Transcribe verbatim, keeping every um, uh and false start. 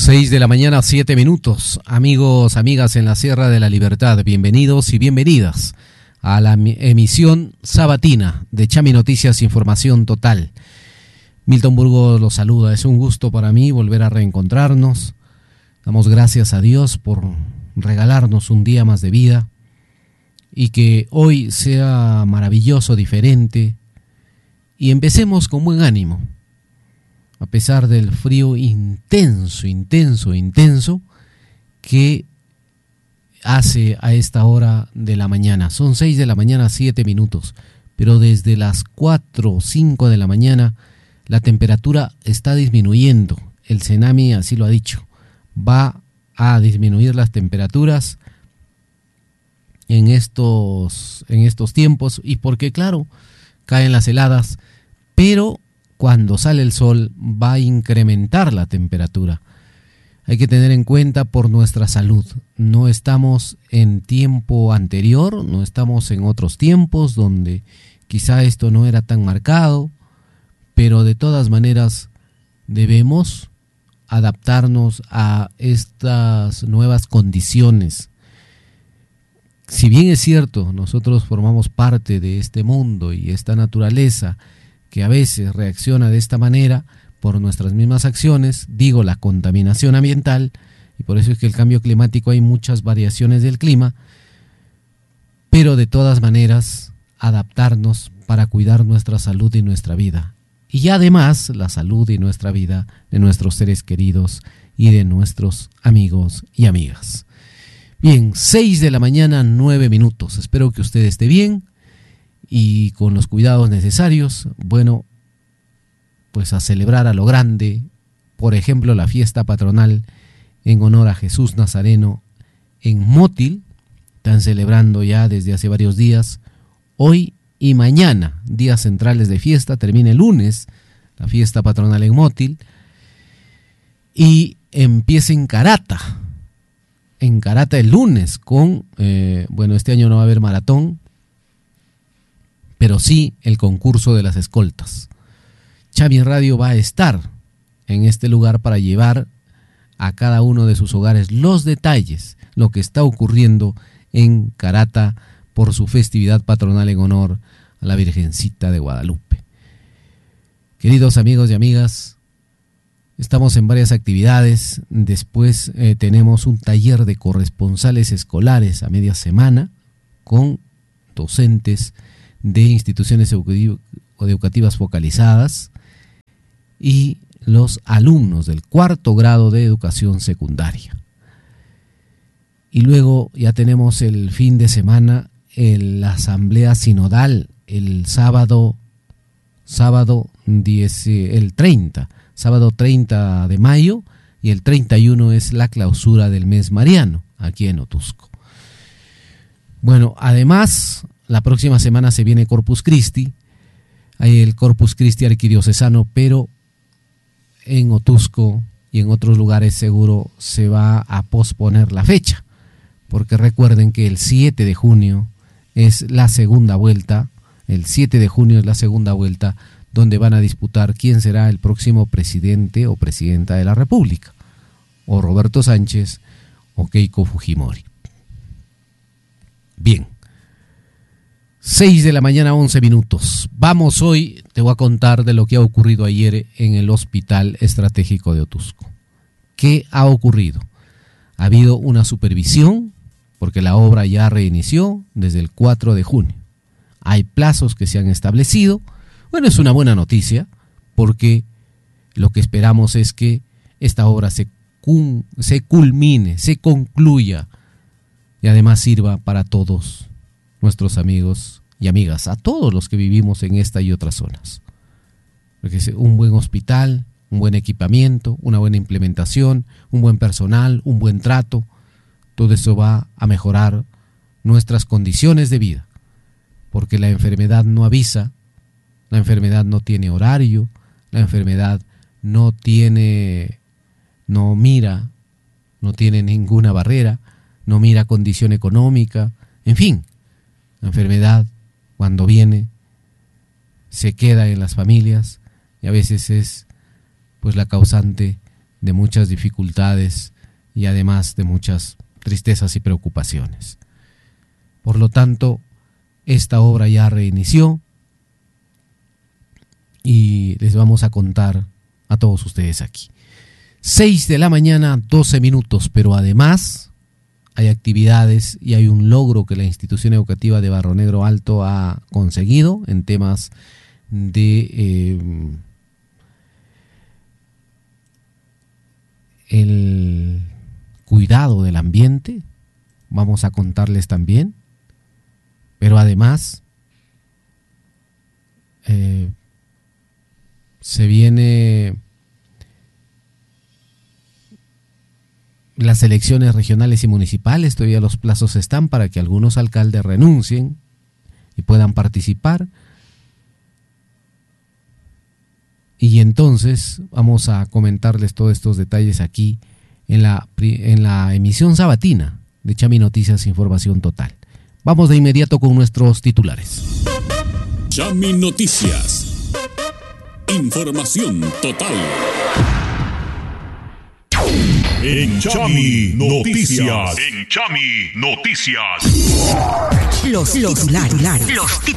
Seis de la mañana, siete minutos. Amigos, amigas en la Sierra de la Libertad, bienvenidos y bienvenidas a la emisión sabatina de Chami Noticias, Información Total. Milton Burgos los saluda, es un gusto para mí volver a reencontrarnos. Damos gracias a Dios por regalarnos un día más de vida y que hoy sea maravilloso, diferente, y empecemos con buen ánimo. A pesar del frío intenso, intenso, intenso que hace a esta hora de la mañana. Son seis de la mañana, siete minutos, pero desde las cuatro o cinco de la mañana la temperatura está disminuyendo. El Senami así lo ha dicho. Va a disminuir las temperaturas en estos, en estos tiempos, y porque claro, caen las heladas, pero cuando sale el sol va a incrementar la temperatura. Hay que tener en cuenta por nuestra salud. No estamos en tiempo anterior, no estamos en otros tiempos donde quizá esto no era tan marcado, pero de todas maneras debemos adaptarnos a estas nuevas condiciones. Si bien es cierto, nosotros formamos parte de este mundo y esta naturaleza que a veces reacciona de esta manera por nuestras mismas acciones, digo la contaminación ambiental, y por eso es que el cambio climático, hay muchas variaciones del clima, pero de todas maneras adaptarnos para cuidar nuestra salud y nuestra vida, y además la salud y nuestra vida de nuestros seres queridos y de nuestros amigos y amigas. Bien, seis de la mañana, nueve minutos, espero que usted esté bien y con los cuidados necesarios. Bueno, pues a celebrar a lo grande, por ejemplo, la fiesta patronal en honor a Jesús Nazareno en Mótil. Están celebrando ya desde hace varios días, hoy y mañana, días centrales de fiesta. Termina el lunes la fiesta patronal en Mótil y empieza en Carata, en Carata el lunes con, eh, bueno, este año no va a haber maratón, pero sí el concurso de las escoltas. Chami Radio va a estar en este lugar para llevar a cada uno de sus hogares los detalles, lo que está ocurriendo en Carata por su festividad patronal en honor a la Virgencita de Guadalupe. Queridos amigos y amigas, estamos en varias actividades. Después eh, tenemos un taller de corresponsales escolares a media semana con docentes de instituciones educativas focalizadas y los alumnos del cuarto grado de educación secundaria. Y luego ya tenemos el fin de semana el, la asamblea sinodal el sábado, sábado diez, el treinta, sábado treinta de mayo, y el treinta y uno es la clausura del mes mariano aquí en Otusco. Bueno, además la próxima semana se viene Corpus Christi, hay el Corpus Christi arquidiocesano, pero en Otusco y en otros lugares seguro se va a posponer la fecha, porque recuerden que el siete de junio es la segunda vuelta, el siete de junio es la segunda vuelta donde van a disputar quién será el próximo presidente o presidenta de la República, o Roberto Sánchez o Keiko Fujimori. Bien. seis de la mañana, once minutos. Vamos hoy, te voy a contar de lo que ha ocurrido ayer en el Hospital Estratégico de Otusco. ¿Qué ha ocurrido? Ha habido una supervisión, porque la obra ya reinició desde el cuatro de junio. Hay plazos que se han establecido. Bueno, es una buena noticia, porque lo que esperamos es que esta obra se, cum, se culmine, se concluya, y además sirva para todos nuestros amigos y amigas, a todos los que vivimos en esta y otras zonas. Porque es un buen hospital, un buen equipamiento, una buena implementación, un buen personal, un buen trato, todo eso va a mejorar nuestras condiciones de vida, porque la enfermedad no avisa, la enfermedad no tiene horario, la enfermedad no tiene, no mira, no tiene ninguna barrera, no mira condición económica, en fin. La enfermedad, cuando viene, se queda en las familias y a veces es pues la causante de muchas dificultades y además de muchas tristezas y preocupaciones. Por lo tanto, esta obra ya reinició y les vamos a contar a todos ustedes aquí. seis de la mañana, doce minutos, pero además hay actividades y hay un logro que la institución educativa de Barro Negro Alto ha conseguido en temas de eh, el cuidado del ambiente. Vamos a contarles también, pero además eh, se viene las elecciones regionales y municipales. Todavía los plazos están para que algunos alcaldes renuncien y puedan participar. Y entonces vamos a comentarles todos estos detalles aquí en la, en la emisión sabatina de Chami Noticias Información Total. Vamos de inmediato con nuestros titulares. Chami Noticias Información Total. En Chami Noticias. En Chami Noticias. Los titulares. Los